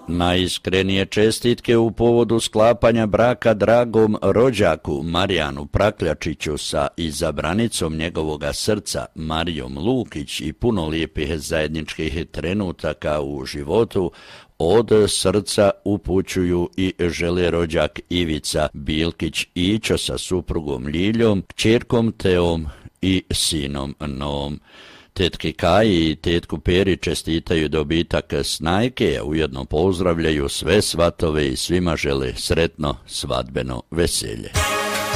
Najiskrenije čestitke u povodu sklapanja braka dragom rođaku Marijanu Prakljačiću sa izabranicom njegovoga srca Marijom Lukić i puno lijepih zajedničkih trenutaka u životu od srca upućuju i žele rođak Ivica Bilkić-Ićo sa suprugom Ljiljom, kćerkom Teom i sinom Noom. Tetki Kaji i tetku Peri čestitaju dobitak snajke, a ujedno pozdravljaju sve svatove i svima žele sretno svadbeno veselje.